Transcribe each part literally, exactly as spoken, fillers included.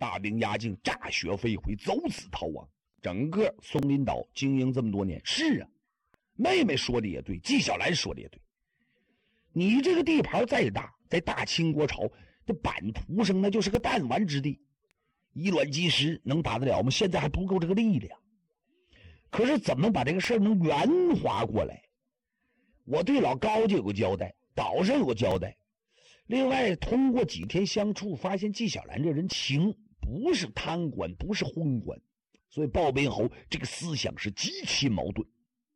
大兵压境，炸雪飞灰，走死逃亡。整个松林岛经营这么多年，是啊，妹妹说的也对，纪晓岚说的也对。你这个地盘再大，在大清国朝，这版图上那就是个弹丸之地，以卵击石，能打得了吗？现在还不够这个力量。可是怎么把这个事儿能圆滑过来？我对老高就有个交代，岛上有个交代。另外，通过几天相处，发现纪晓岚这人情，不是贪官，不是昏官，所以鲍边侯这个思想是极其矛盾。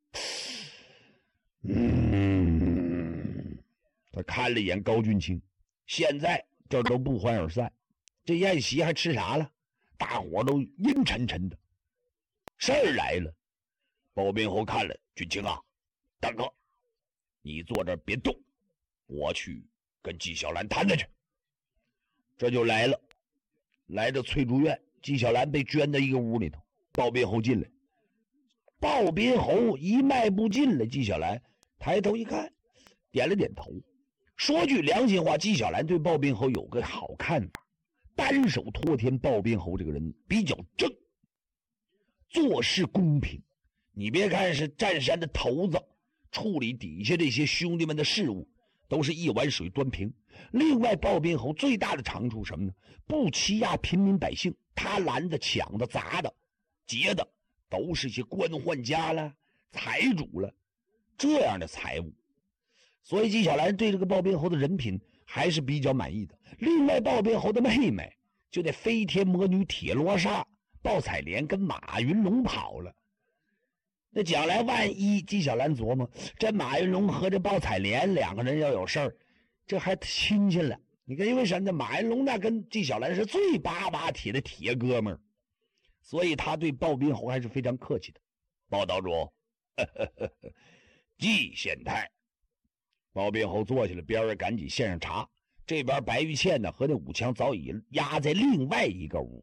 嗯，他看了一眼高俊卿，现在这都不欢而散，这宴席还吃啥了？大伙都阴沉沉的。事儿来了，鲍边侯看了，俊卿啊，大哥，你坐这儿别动，我去跟纪晓岚谈谈去。这就来了，来到翠竹院，纪晓岚被圈在一个屋里头，鲍边侯进来。鲍边侯一迈步进来，纪晓岚抬头一看，点了点头。说句良心话，纪晓岚对鲍边侯有个好看法，单手托天。鲍边侯这个人比较正，做事公平。你别看是占山的头子，处理底下这些兄弟们的事务都是一碗水端平。另外，鲍边侯最大的长处什么呢？不欺压平民百姓，他拦的、抢的、砸的、劫的都是些官宦家了、财主了这样的财物。所以纪晓岚对这个鲍边侯的人品还是比较满意的。另外，鲍边侯的妹妹就那飞天魔女铁罗刹鲍彩莲跟马云龙跑了。那将来万一纪晓岚琢磨，这马云龙和这鲍彩莲两个人要有事儿，这还亲戚了。你看，因为啥呢？马云龙那跟纪晓岚是最巴巴铁的铁哥们儿，所以他对鲍边侯还是非常客气的。鲍岛主，呵呵呵呵，纪县太。鲍边侯坐下了，边上赶紧献上茶。这边白玉倩呢和那武强早已压在另外一个屋。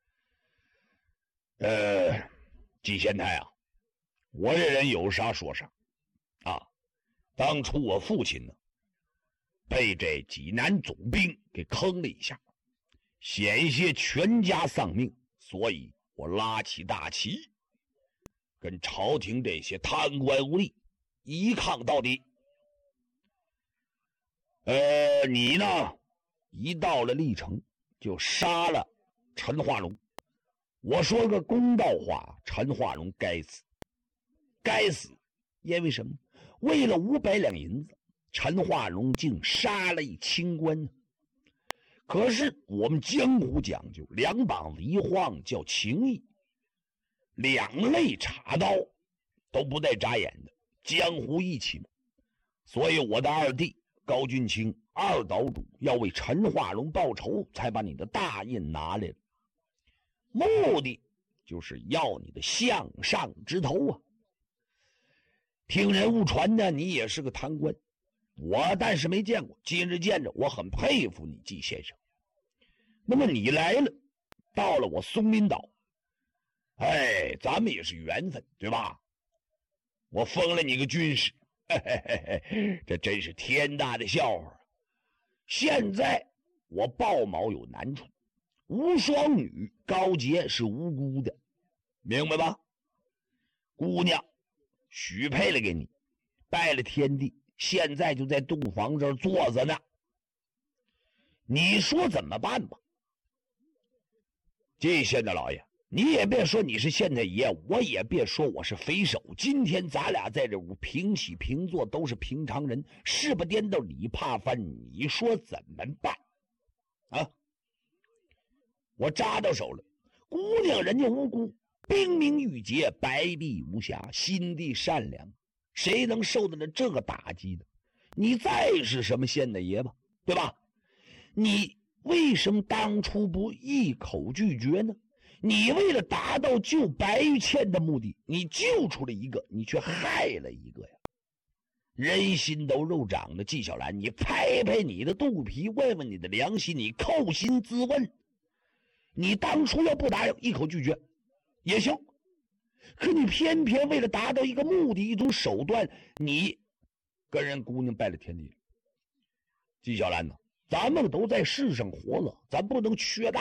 呃，纪县太啊，我这人有啥说啥啊！当初我父亲呢，被这济南总兵给坑了一下，险些全家丧命，所以我拉起大旗，跟朝廷这些贪官污吏一抗到底。呃，你呢，一到了历城就杀了陈化龙。我说个公道话，陈化龙该死。该死，因为什么？为了五百两银子，陈化龙竟杀了一清官呢。可是我们江湖讲究两膀子一晃叫情义，两肋插刀都不带眨眼的，江湖义气嘛。所以我的二弟高俊卿二岛主要为陈化龙报仇，才把你的大印拿来了，目的就是要你的项上之头啊。听人误传呢，你也是个贪官，我但是没见过，今日见着我很佩服你纪先生。那么你来了，到了我松林岛，哎，咱们也是缘分，对吧？我封了你个军师，嘿嘿嘿嘿，这真是天大的笑话。现在我鲍某有难处，无双女高洁是无辜的，明白吧？姑娘许配了给你，拜了天地，现在就在洞房这儿坐着呢，你说怎么办吧？这县的老爷，你也别说你是县太爷，我也别说我是匪首，今天咱俩在这屋平起平坐，都是平常人，事不颠倒理怕翻，你说怎么办啊？我扎到手了，姑娘人家无辜，冰明玉洁，白璧无瑕，心地善良，谁能受得了这个打击的？你再是什么县太爷吧，对吧？你为什么当初不一口拒绝呢？你为了达到救白玉倩的目的，你救出了一个，你却害了一个呀！人心都肉长的纪晓岚，你拍拍你的肚皮，问问你的良心，你扣心自问，你当初要不答应，一口拒绝也行，可你偏偏为了达到一个目的，一种手段，你跟人姑娘拜了天地了。纪晓岚呢，咱们都在世上活了，咱不能缺大